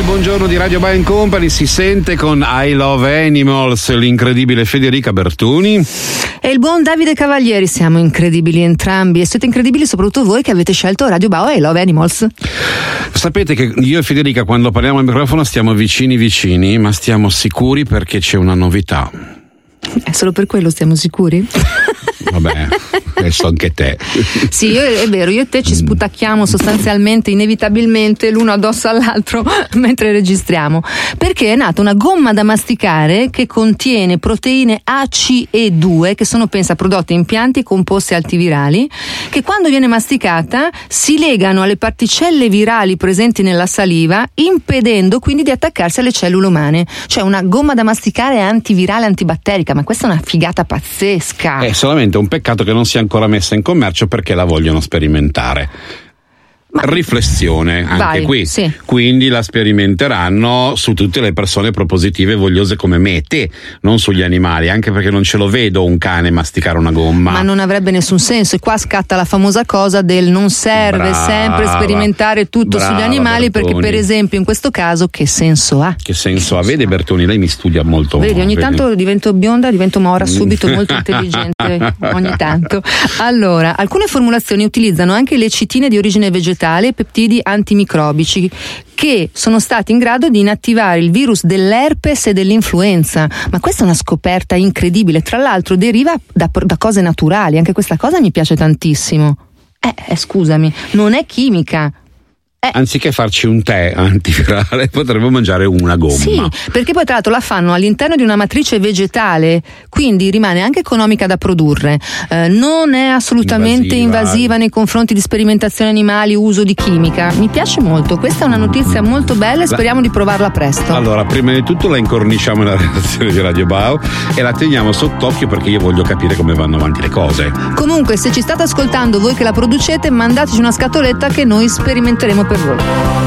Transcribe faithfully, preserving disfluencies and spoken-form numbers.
buongiorno di Radio Bio Company si sente con I Love Animals, l'incredibile Federica Bertoni e il buon Davide Cavalieri. Siamo incredibili entrambi e siete incredibili soprattutto voi che avete scelto Radio Bio e I Love Animals. Sapete che io e Federica quando parliamo al microfono stiamo vicini vicini, ma stiamo sicuri perché c'è una novità. È solo per quello stiamo sicuri? Vabbè, adesso anche te. Sì, io, è vero, io e te ci sputacchiamo sostanzialmente, inevitabilmente, l'uno addosso all'altro mentre registriamo, perché è nata una gomma da masticare che contiene proteine A, C e due, che sono, pensa, prodotti in pianti composti antivirali, che quando viene masticata si legano alle particelle virali presenti nella saliva, impedendo quindi di attaccarsi alle cellule umane. Cioè una gomma da masticare antivirale, antibatterica, ma questa è una figata pazzesca. È solamente un peccato che non sia ancora messa in commercio perché la vogliono sperimentare. Ma... riflessione anche Vai, qui, sì. Quindi la sperimenteranno su tutte le persone propositive e vogliose come me e te, non sugli animali, anche perché non ce lo vedo un cane masticare una gomma. Ma non avrebbe nessun senso, e qua scatta la famosa cosa del non serve brava, sempre sperimentare tutto brava, sugli animali, Bertoni. perché per esempio in questo caso che senso ha? Che senso ha? Vede Bertoni, lei mi studia molto. Vedi, ogni vedi? tanto divento bionda, divento mora subito, molto intelligente ogni tanto. Allora, alcune formulazioni utilizzano anche lecitine di origine vegetale e peptidi antimicrobici che sono stati in grado di inattivare il virus dell'herpes e dell'influenza. Ma questa è una scoperta incredibile, tra l'altro deriva da, da cose naturali, anche questa cosa mi piace tantissimo. Eh, eh scusami, non è chimica. Eh. Anziché farci un tè antivirale potremmo mangiare una gomma. Sì, perché poi tra l'altro la fanno all'interno di una matrice vegetale, quindi rimane anche economica da produrre, eh, non è assolutamente invasiva. invasiva nei confronti di sperimentazioni animali, uso di chimica. Mi piace molto, questa è una notizia molto bella e speriamo di provarla presto. Allora, prima di tutto la incorniciamo nella redazione di Radio Bio e la teniamo sott'occhio perché io voglio capire come vanno avanti le cose. Comunque, se ci state ascoltando voi che la producete, mandateci una scatoletta che noi sperimenteremo per voi.